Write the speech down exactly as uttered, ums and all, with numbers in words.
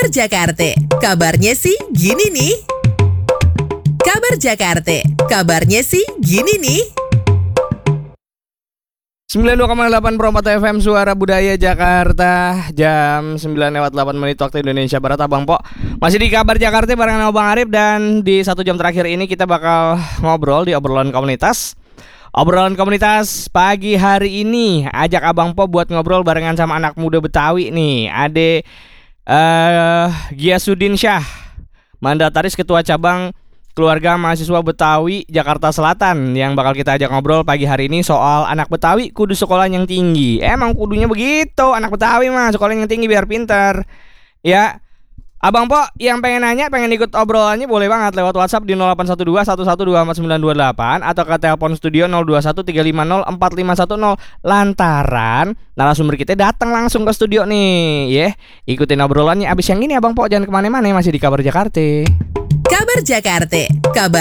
Kabar Jakarta, kabarnya sih gini nih. Kabar Jakarta, kabarnya sih gini nih. sembilan puluh dua koma delapan Pro empat F M Suara Budaya Jakarta. Jam sembilan lewat delapan menit waktu Indonesia Barat. Abang Po masih di Kabar Jakarta bareng Abang Arif. Dan di satu jam terakhir ini kita bakal ngobrol di obrolan komunitas. Obrolan komunitas pagi hari ini ajak Abang Po buat ngobrol barengan sama anak muda Betawi nih. Ade uh, Giyasuddin Syah, mandataris ketua cabang keluarga mahasiswa Betawi Jakarta Selatan, yang bakal kita ajak ngobrol pagi hari ini soal anak Betawi kudu sekolah yang tinggi. Emang kudunya begitu, anak Betawi mah sekolah yang tinggi biar pinter. Ya, Abang Po yang pengen nanya, pengen ikut obrolannya boleh banget lewat WhatsApp di nol delapan satu dua satu satu dua empat sembilan dua delapan atau ke telepon studio nol dua satu tiga lima nol empat lima satu nol. Lantaran narasumber kita datang langsung ke studio nih, ya. Ikutin obrolannya abis yang ini Abang Po, jangan kemana-mana, masih di Kabar Jakarta. Kabar Jakarta, kabar